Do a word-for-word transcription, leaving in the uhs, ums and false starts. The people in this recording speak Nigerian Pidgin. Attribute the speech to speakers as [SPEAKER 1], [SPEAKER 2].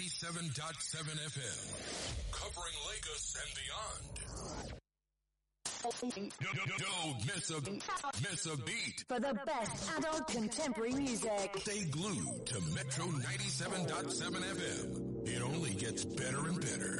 [SPEAKER 1] ninety-seven point seven F M. Covering Lagos and beyond. Don't, don't miss a, miss a beat.
[SPEAKER 2] For the best adult contemporary music.
[SPEAKER 1] Stay glued to Metro ninety-seven point seven F M. It only gets better and better.